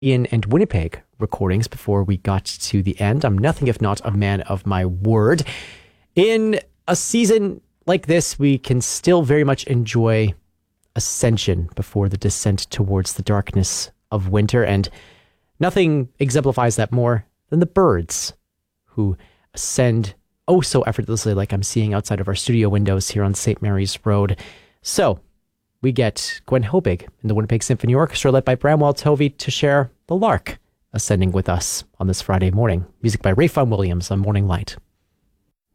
Ian and Winnipeg recordings before we got to the end. I'm nothing if not a man of my word. In a season like this, we can still very much enjoy ascension before the descent towards the darkness of winter, and nothing exemplifies that more than the birds who ascend oh so effortlessly, like I'm seeing outside of our studio windows here on St. Mary's Road. So we get Gwen Hobig and the Winnipeg Symphony Orchestra, led by Bramwell Tovey, to share The Lark ascending with us on this Friday morning. Music by Ray Fawn Williams on Morning Light.